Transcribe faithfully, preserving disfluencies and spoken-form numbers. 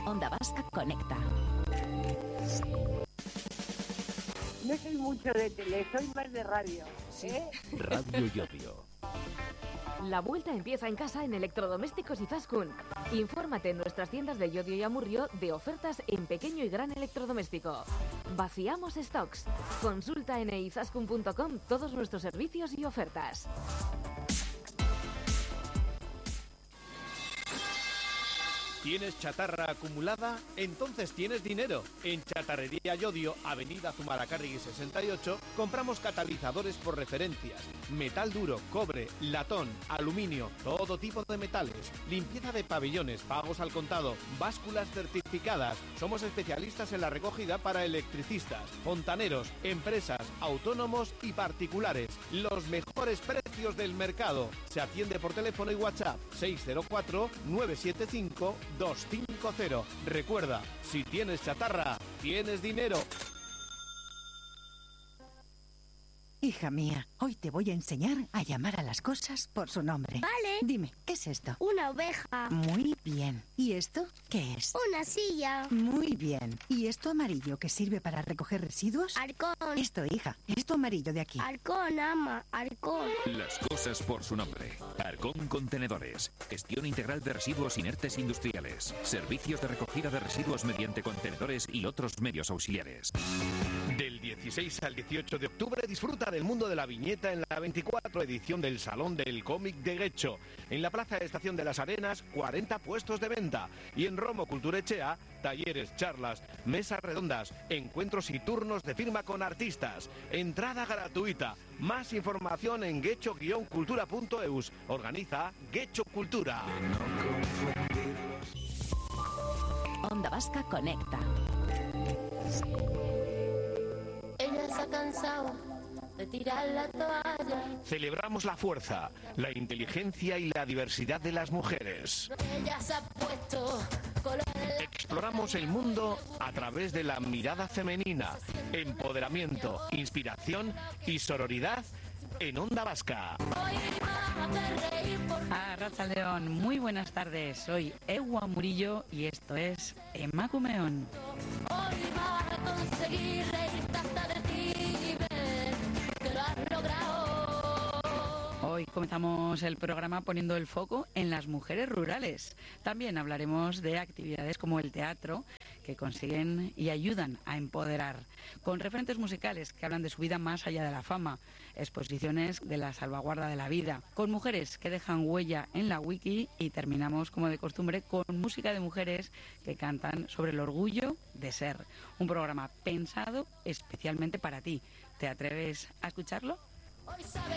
Onda Vasca conecta. No soy mucho de tele, soy más de radio. ¿eh? Radio Yodio. La vuelta empieza en casa en Electrodomésticos Izaskun. Infórmate en nuestras tiendas de Llodio y Amurrio de ofertas en pequeño y gran electrodoméstico. Vaciamos stocks. Consulta en izaskun punto com todos nuestros servicios y ofertas. ¿Tienes chatarra acumulada? Entonces tienes dinero. En Chatarrería Yodio, Avenida Zumalacárregui sesenta y ocho, compramos catalizadores por referencias, metal duro, cobre, latón, aluminio, todo tipo de metales, limpieza de pabellones, pagos al contado, básculas certificadas. Somos especialistas en la recogida para electricistas, fontaneros, empresas, autónomos y particulares. Los mejores precios del mercado. Se atiende por teléfono y WhatsApp seis cero cuatro, nueve siete cinco, dos cinco cero. Recuerda, si tienes chatarra, tienes dinero. Hija mía, hoy te voy a enseñar a llamar a las cosas por su nombre. Vale. Dime, ¿qué es esto? Una oveja. Muy bien. ¿Y esto qué es? Una silla. Muy bien. ¿Y esto amarillo que sirve para recoger residuos? Halcón. Esto, hija. Esto amarillo de aquí. Halcón, ama. Halcón. Las cosas por su nombre. Halcón Contenedores. Gestión integral de residuos inertes industriales. Servicios de recogida de residuos mediante contenedores y otros medios auxiliares. Del dieciséis al dieciocho de octubre disfruta del mundo de la viñeta en la veinticuatro edición del Salón del Cómic de Guecho. En la Plaza de Estación de las Arenas, cuarenta puestos de venta. Y en Romo Culturechea, talleres, charlas, mesas redondas, encuentros y turnos de firma con artistas. Entrada gratuita. Más información en guecho guion cultura punto eus. Organiza Guecho Cultura. Onda Vasca conecta. Ella se ha cansado de tirar la toalla. Celebramos la fuerza, la inteligencia y la diversidad de las mujeres. Ella se ha puesto color en la... Exploramos el mundo a través de la mirada femenina, empoderamiento, inspiración y sororidad en Onda Vasca. Arratsaldeon, muy buenas tardes. Soy Ewa Murillo y esto es Emakumeon. Hoy vas a conseguir reírte hasta de ti, ven, que lo has logrado. Hoy comenzamos el programa poniendo el foco en las mujeres rurales. También hablaremos de actividades como el teatro, que consiguen y ayudan a empoderar, con referentes musicales que hablan de su vida más allá de la fama, exposiciones de la salvaguarda de la vida, con mujeres que dejan huella en la wiki y terminamos, como de costumbre, con música de mujeres que cantan sobre el orgullo de ser. Un programa pensado especialmente para ti. ¿Te atreves a escucharlo? Hoy sabe